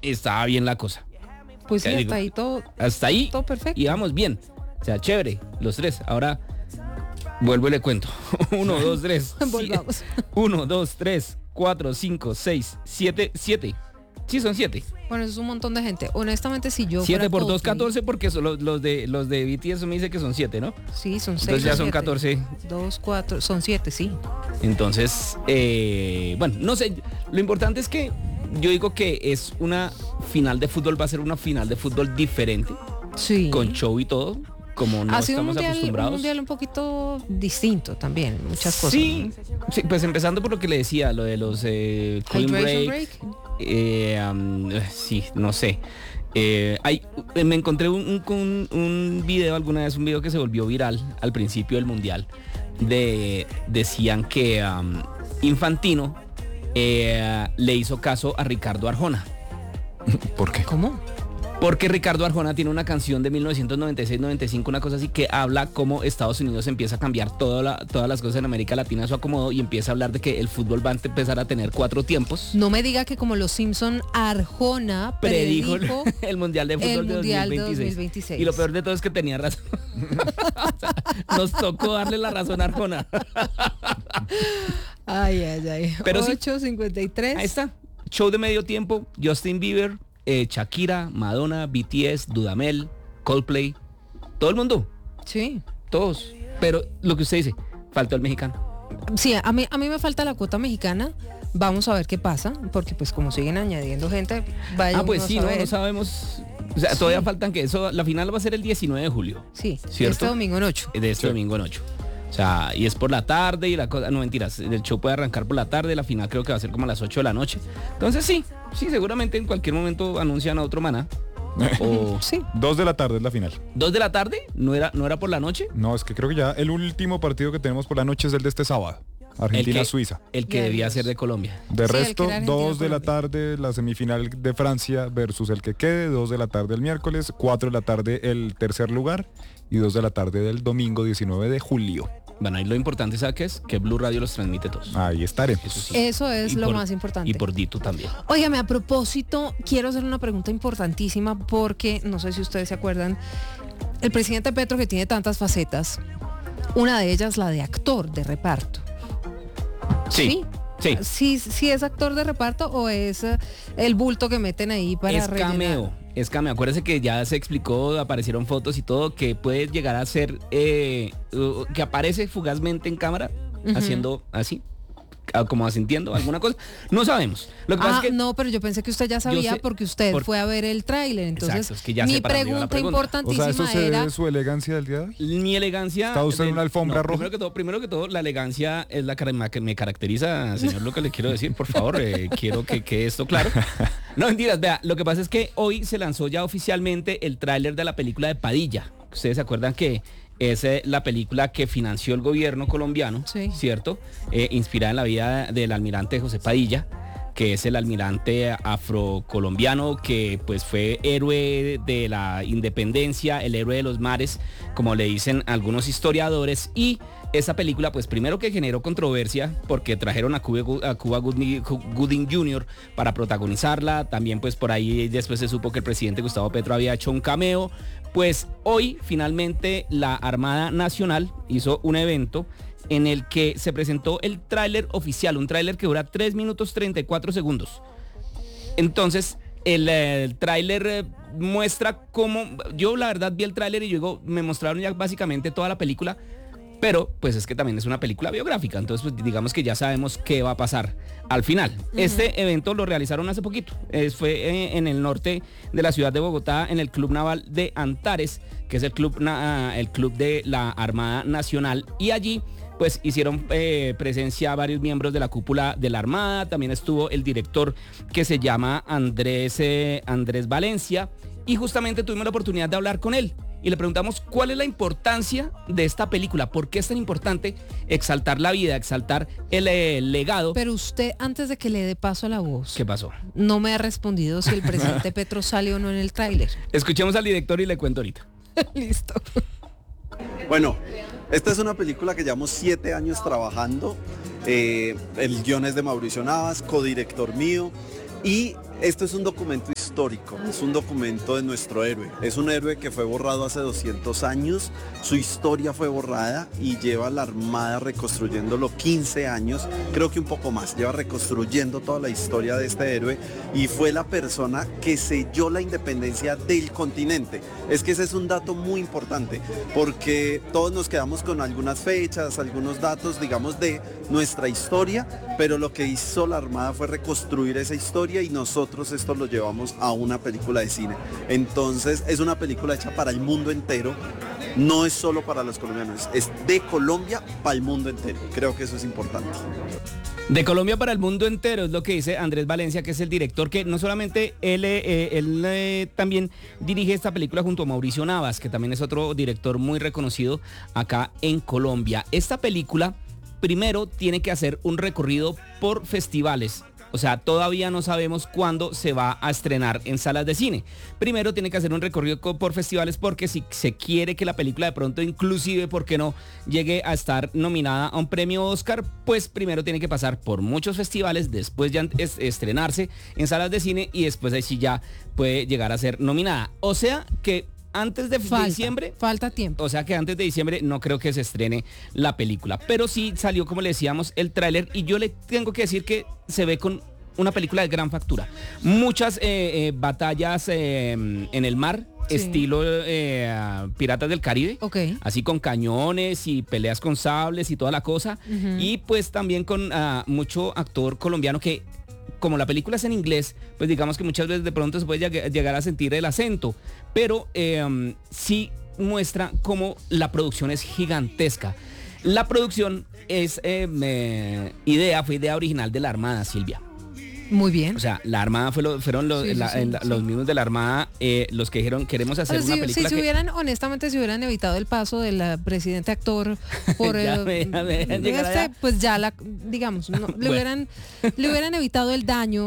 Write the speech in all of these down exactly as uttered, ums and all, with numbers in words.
estaba bien la cosa. Pues sí, Ya hasta digo, ahí todo, Hasta ahí todo perfecto. íbamos bien. O sea, chévere, los tres. Ahora vuelvo y le cuento. Uno, dos, tres. Volvamos. Uno, dos, tres, cuatro, cinco, seis, siete, siete. Sí, son siete. Bueno, eso es un montón de gente. Honestamente, si yo Siete fuera por dos, Coldplay- catorce, porque son los, los de los de B T S me dice que son siete, ¿no? Sí, son seis. Entonces ya o son siete. catorce. Dos, cuatro, son siete, sí. Entonces, eh, bueno, no sé. Lo importante es que yo digo que es una final de fútbol, va a ser una final de fútbol diferente, Sí. con show y todo, como no ha sido un estamos mundial, un acostumbrados. mundial un poquito distinto también, muchas cosas. Sí, sí, pues empezando por lo que le decía, lo de los eh, ¿no? cooling Hydration break, break. eh, um, eh, sí, no sé. Eh, hay, eh, me encontré un, un, un, un video alguna vez, un video que se volvió viral al principio del mundial. De, decían que um, Infantino eh, le hizo caso a Ricardo Arjona. ¿Por qué? ¿Cómo? Porque Ricardo Arjona tiene una canción de mil novecientos noventa y seis noventa y cinco, una cosa así, que habla cómo Estados Unidos empieza a cambiar toda la, todas las cosas en América Latina a su acomodo y empieza a hablar de que el fútbol va a empezar a tener cuatro tiempos. No me diga que como los Simpson, Arjona Predijo predijo el Mundial de Fútbol el de Mundial de dos mil veintiséis. dos mil veintiséis. Y lo peor de todo es que tenía razón. O sea, nos tocó darle la razón a Arjona. Ay, ay, ay. Pero sí. ocho cincuenta y tres. Ahí está. Show de medio tiempo, Justin Bieber, eh, Shakira, Madonna, B T S, Dudamel, Coldplay. Todo el mundo. Sí. Todos. Pero lo que usted dice, faltó el mexicano. Sí, a mí, a mí me falta la cuota mexicana. Vamos a ver qué pasa, porque pues como siguen añadiendo gente, vaya Ah, pues uno a sí, no, saber. no sabemos. O sea, Sí. todavía faltan que eso, la final va a ser el diecinueve de julio. Sí, ¿Cierto? este domingo en ocho. De este Sí. domingo en ocho. O sea, y es por la tarde y la cosa, no mentiras, el show puede arrancar por la tarde, la final creo que va a ser como a las ocho de la noche. Entonces sí, sí, seguramente en cualquier momento anuncian a otro maná. O Sí. Dos de la tarde es la final. dos de la tarde, no era, no era por la noche. No, es que creo que ya el último partido que tenemos por la noche es el de este sábado. El Argentina-Suiza. que, el que Ya, debía Dios. ser de Colombia. De Sí, el que resto, era dos de la Argentina-Colombia. tarde la semifinal de Francia versus el que quede, dos de la tarde el miércoles, cuatro de la tarde el tercer lugar y dos de la tarde del domingo diecinueve de julio. Bueno, ahí lo importante, ¿sabe qué es? Que Blue Radio los transmite todos. Ahí estaremos. Eso sí. Eso es Y lo por- más importante. Y por Dito también. Óigame, a propósito, quiero hacer una pregunta importantísima porque, no sé si ustedes se acuerdan, el presidente Petro, que tiene tantas facetas, una de ellas la de actor de reparto. Sí, sí. ¿Sí, sí es actor de reparto o es eh, el bulto que meten ahí para Es rellenar? cameo, es cameo. Acuérdese que ya se explicó, aparecieron fotos y todo, que puede llegar a ser, eh, uh, que aparece fugazmente en cámara, Ujú. haciendo así, ah, como asintiendo alguna cosa. No sabemos. Lo que pasa Ah, es que no, pero yo pensé que usted ya sabía sé, porque usted por- fue a ver el tráiler. Entonces, Exacto, es que ya mi sé para dónde iba la pregunta, pregunta. O importantísima sea, ¿eso se era... debe su elegancia del día de hoy? mi elegancia... ¿Está usted en una alfombra roja? Primero que todo, primero que todo, la elegancia es la cara- que me caracteriza, señor, lo que le quiero decir, por favor, eh, quiero que quede esto claro. No, mentiras, vea, lo que pasa es que hoy se lanzó ya oficialmente el tráiler de la película de Padilla. Ustedes se acuerdan que es eh, la película que financió el gobierno colombiano, Sí. ¿cierto? Eh, inspirada en la vida del almirante José Padilla, que es el almirante afrocolombiano que pues fue héroe de la independencia, el héroe de los mares, como le dicen algunos historiadores. Y esa película pues primero que generó controversia porque trajeron a Cuba, a Cuba Gooding, Gooding junior para protagonizarla. También pues por ahí después se supo que el presidente Gustavo Petro había hecho un cameo. Pues hoy finalmente la Armada Nacional hizo un evento en el que se presentó el tráiler oficial, un tráiler que dura tres minutos treinta y cuatro segundos. Entonces, el, eh, el tráiler eh, muestra cómo... Yo la verdad vi el tráiler y luego me mostraron ya básicamente toda la película, pero pues es que también es una película biográfica, entonces pues digamos que ya sabemos qué va a pasar al final. Uh-huh. Este evento lo realizaron hace poquito, eh, fue eh, en el norte de la ciudad de Bogotá, en el Club Naval de Antares, que es el club, na, el club de la Armada Nacional, y allí pues hicieron eh, presencia varios miembros de la cúpula de la Armada. También estuvo el director que se llama Andrés, eh, Andrés Valencia, y justamente tuvimos la oportunidad de hablar con él y le preguntamos cuál es la importancia de esta película, por qué es tan importante exaltar la vida, exaltar el, eh, el legado. Pero usted, antes de que le dé paso a la voz, ¿Qué pasó? no me ha respondido si el presidente Petro sale o no en el tráiler. Escuchemos al director y le cuento ahorita. Listo. Bueno, esta es una película que llevamos siete años trabajando. Eh, el guion es de Mauricio Navas, codirector mío. Y esto es un documento histórico histórico, es un documento de nuestro héroe. Es un héroe que fue borrado hace doscientos años, su historia fue borrada y lleva la Armada reconstruyéndolo quince años, creo que un poco más, lleva reconstruyendo toda la historia de este héroe y fue la persona que selló la independencia del continente. Es que ese es un dato muy importante, porque todos nos quedamos con algunas fechas, algunos datos, digamos, de nuestra historia, pero lo que hizo la Armada fue reconstruir esa historia y nosotros esto lo llevamos a una película de cine. Entonces es una película hecha para el mundo entero, no es solo para los colombianos, es de Colombia para el mundo entero. Creo que eso es importante. De Colombia para el mundo entero es lo que dice Andrés Valencia, que es el director, que no solamente él, eh, él eh, también dirige esta película junto a Mauricio Navas, que también es otro director muy reconocido acá en Colombia. Esta película primero tiene que hacer un recorrido por festivales. O sea, todavía no sabemos cuándo se va a estrenar en salas de cine. Primero tiene que hacer un recorrido por festivales porque si se quiere que la película de pronto, inclusive, ¿por qué no?, llegue a estar nominada a un premio Oscar, pues primero tiene que pasar por muchos festivales, después ya es, estrenarse en salas de cine y después ahí sí ya puede llegar a ser nominada. O sea que antes de falta, diciembre... Falta tiempo. O sea que antes de diciembre no creo que se estrene la película. Pero sí salió, como le decíamos, el tráiler y yo le tengo que decir que se ve con una película de gran factura. Muchas eh, eh, batallas eh, en el mar, sí, estilo eh, Piratas del Caribe. Okay. Así con cañones y peleas con sables y toda la cosa. Uh-huh. Y pues también con uh, mucho actor colombiano que... Como la película es en inglés, pues digamos que muchas veces de pronto se puede lleg- llegar a sentir el acento, pero eh, sí muestra cómo la producción es gigantesca. La producción es eh, eh, idea, fue idea original de la Armada, Silvia. Muy bien. O sea, la Armada fue lo, fueron los, sí, la, sí, la, sí. los mismos de la Armada eh, los que dijeron queremos hacer Pero una si, película. Si que... se hubieran, honestamente, si hubieran evitado el paso del presidente actor por ya el, me, ya me este, pues ya la, digamos, no, le bueno. hubieran, le hubieran evitado el daño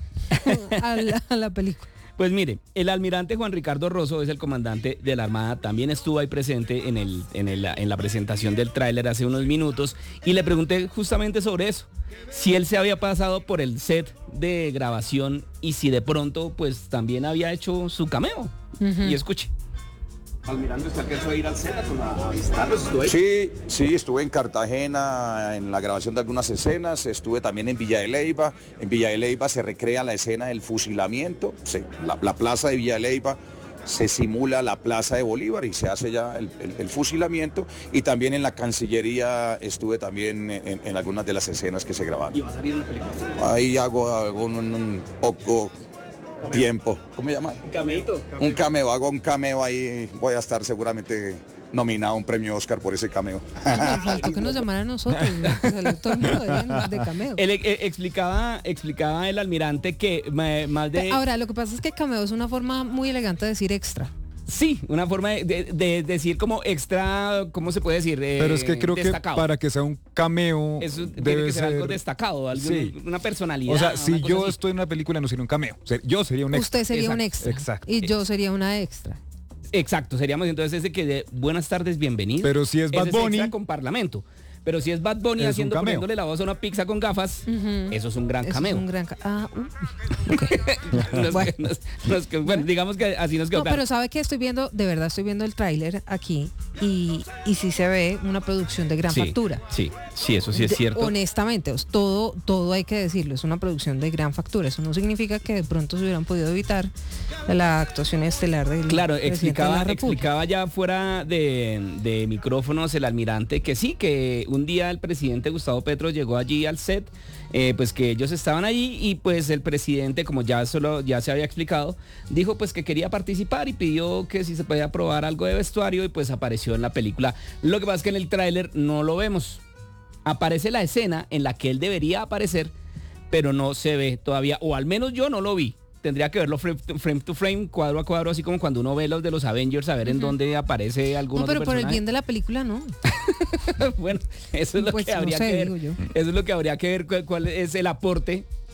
a la, a la película. Pues mire, el almirante Juan Ricardo Rosso es el comandante de la Armada, también estuvo ahí presente en, el, en, el, en la presentación del tráiler hace unos minutos y le pregunté justamente sobre eso, si él se había pasado por el set de grabación y si de pronto pues también había hecho su cameo. Uh-huh. Y escuche. Almirante, ¿usted alcanzó a ir al set a visitarlos? ¿Estuvo ahí? Sí, sí, estuve en Cartagena en la grabación de algunas escenas, estuve también en Villa de Leyva. En Villa de Leyva se recrea la escena del fusilamiento, sí, la, la plaza de Villa de Leyva se simula la plaza de Bolívar y se hace ya el, el, el fusilamiento. Y también en la Cancillería estuve también en, en algunas de las escenas que se grabaron. ¿Y va a salir en la película? Ahí hago algún un poco... tiempo, ¿cómo se llama? Un cameito. Un cameo, hago un cameo ahí, voy a estar seguramente nominado a un premio Oscar por ese cameo. Nos faltó que nos llamaran a nosotros, todo el mundo de, de cameo. Él eh, explicaba, explicaba el almirante que eh, más de... Ahora, lo que pasa es que cameo es una forma muy elegante de decir extra. Sí, una forma de, de, de decir como extra, ¿cómo se puede decir? Eh, Pero es que creo destacado. Que para que sea un cameo Eso debe tiene que ser, ser algo destacado, algo, sí. una personalidad. O sea, si yo así. estoy en una película no sería un cameo, yo sería un extra. Usted sería Exacto. un extra. Exacto. Y yo sería una extra. Exacto, seríamos entonces ese que de buenas tardes, bienvenido. Pero si es Bad Bunny es con parlamento. Pero si es Bad Bunny es haciendo, poniéndole la voz a una pizza con gafas, uh-huh. eso es un gran eso cameo. Es un gran ca- ah, uh. Okay. nos, bueno. nos, nos, bueno, digamos que así nos quedó No, claro. pero sabe que estoy viendo, de verdad estoy viendo el tráiler aquí y, y sí se ve una producción de gran sí, factura. Sí, sí, eso sí es de, cierto. Honestamente, os, todo, todo hay que decirlo, es una producción de gran factura. Eso no significa que de pronto se hubieran podido evitar la actuación estelar del Claro, presidente explicaba, de la República. explicaba ya fuera de, de micrófonos el almirante que sí, que un día el presidente Gustavo Petro llegó allí al set, eh, pues que ellos estaban allí y pues el presidente, como ya solo ya se había explicado, dijo pues que quería participar y pidió que si se podía probar algo de vestuario y pues apareció en la película. Lo que pasa es que en el tráiler no lo vemos. Aparece la escena en la que él debería aparecer, pero no se ve todavía, o al menos yo no lo vi. Tendría que verlo frame to, frame to frame, cuadro a cuadro, así como cuando uno ve los de los Avengers, a ver uh-huh. en dónde aparece algún no, pero otro por el personaje. bien de la película, no. Bueno, eso es lo pues que habría no sé, que ver. digo yo. Eso es lo que habría que ver cuál, cuál es el aporte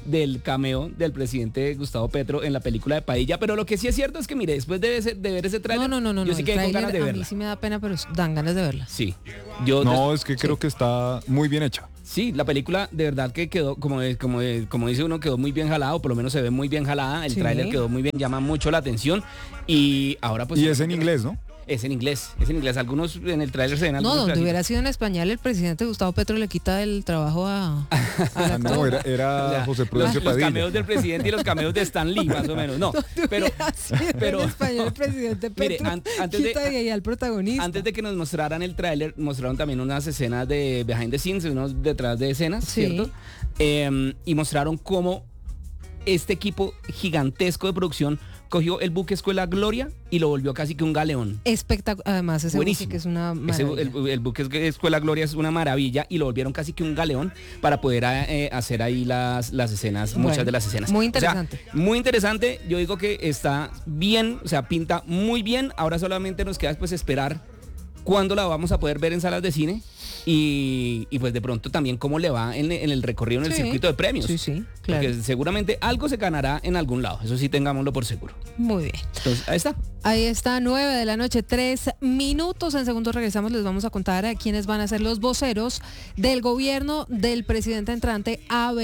del cameo del presidente Gustavo Petro en la película de Padilla, pero lo que sí es cierto es que mire, después de, ese, de ver ese tráiler, no, no, no, yo no, sí el quedé con tráiler ganas de a verla. mí sí me da pena, pero dan ganas de verla. Sí, yo No, des- es que creo sí. que está muy bien hecha. Sí, la película de verdad que quedó, como, como, como dice uno, quedó muy bien jalado, por lo menos se ve muy bien jalada, el Sí. tráiler quedó muy bien, llama mucho la atención y ahora pues... Y es en inglés, ¿no? Es en inglés, es en inglés. Algunos en el tráiler se ven No, algunos donde pedacitos. hubiera sido en español, el presidente Gustavo Petro le quita el trabajo a... al Ah, no, actor. era, era O sea, José los, Prudencio los Padilla. cameos del presidente y los cameos de Stan Lee, más o menos. No, pero, Hubiera sido pero en español el presidente mire, Petro. an- antes de- quita de ahí al protagonista. antes de que nos mostraran el tráiler, mostraron también unas escenas de behind the scenes, unos detrás de escenas, Sí. ¿cierto? Eh, y mostraron cómo este equipo gigantesco de producción cogió el buque Escuela Gloria y lo volvió casi que un galeón. Espectacular. Además, ese Buenísimo. buque que es una Ese- maravilla. el, el buque Escuela Gloria es una maravilla y lo volvieron casi que un galeón para poder eh, hacer ahí las, las escenas, muchas Bueno, de las escenas. muy O sea, interesante. muy interesante. Yo digo que está bien, o sea, pinta muy bien. Ahora solamente nos queda pues esperar cuándo la vamos a poder ver en salas de cine y, y pues de pronto también cómo le va en, en el recorrido en el Sí. circuito de premios. Sí, sí, claro. Porque seguramente algo se ganará en algún lado. Eso sí, tengámoslo por seguro. Muy bien. Entonces, ahí está. Ahí está, nueve de la noche, tres minutos. En segundos regresamos, les vamos a contar a quiénes van a ser los voceros del gobierno del presidente entrante, Abel.